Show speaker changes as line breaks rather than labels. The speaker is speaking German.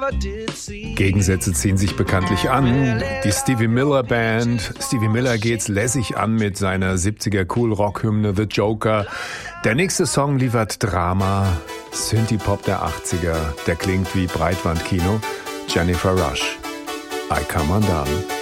Gegensätze ziehen sich bekanntlich an. Die Stevie Miller Band. Stevie Miller geht's lässig an mit seiner 70er Cool-Rock-Hymne The Joker. Der nächste Song liefert Drama. Synthie-Pop der 80er. Der klingt wie Breitbandkino. Jennifer Rush. I Come Undone.